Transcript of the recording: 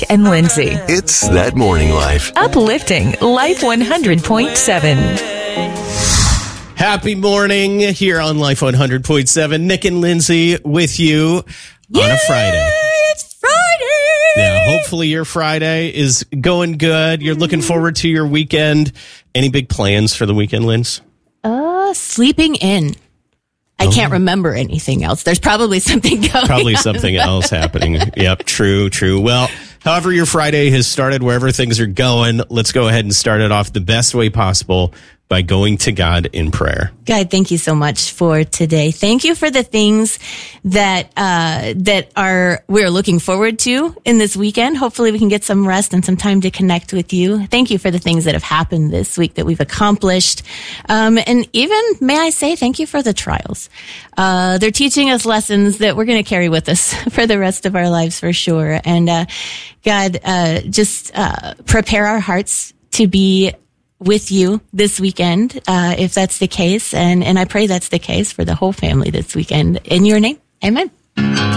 Nick and Lindsay. It's That Morning Life. Uplifting Life 100.7. Happy morning here on Life 100.7. Nick and Lindsay with you on a Friday. It's Friday. Yeah, hopefully your Friday is going good. You're looking forward to your weekend. Any big plans for the weekend, Linz? Sleeping in. I can't remember anything else. There's probably something going Probably on. something else happening. Yep, true. Well, however your Friday has started, wherever things are going, let's go ahead and start it off the best way possible by going to God in prayer. God, thank you so much for today. Thank you for the things that we're looking forward to in this weekend. Hopefully we can get some rest and some time to connect with you. Thank you for the things that have happened this week that we've accomplished. And even, may I say, thank you for the trials. They're teaching us lessons that we're going to carry with us for the rest of our lives for sure. And God, just prepare our hearts to be with you this weekend, if that's the case. And I pray that's the case for the whole family this weekend. In your name, amen.